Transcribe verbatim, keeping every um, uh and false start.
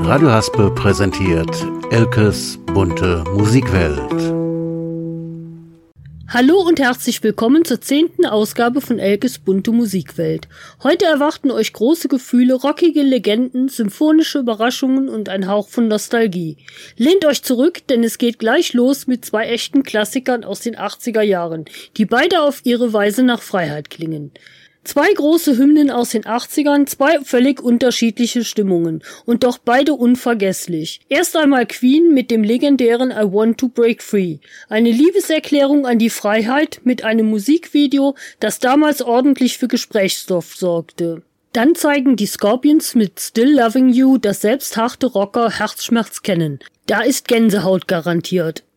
Radio Haspe präsentiert Elkes bunte Musikwelt. Hallo und herzlich willkommen zur zehnten Ausgabe von Elkes bunte Musikwelt. Heute erwarten euch große Gefühle, rockige Legenden, symphonische Überraschungen und ein Hauch von Nostalgie. Lehnt euch zurück, denn es geht gleich los mit zwei echten Klassikern aus den achtziger Jahren, die beide auf ihre Weise nach Freiheit klingen. Zwei große Hymnen aus den achtzigern, zwei völlig unterschiedliche Stimmungen und doch beide unvergesslich. Erst einmal Queen mit dem legendären I Want to Break Free, eine Liebeserklärung an die Freiheit mit einem Musikvideo, das damals ordentlich für Gesprächsstoff sorgte. Dann zeigen die Scorpions mit Still Loving You, das selbst harte Rocker Herzschmerz kennen. Da ist Gänsehaut garantiert.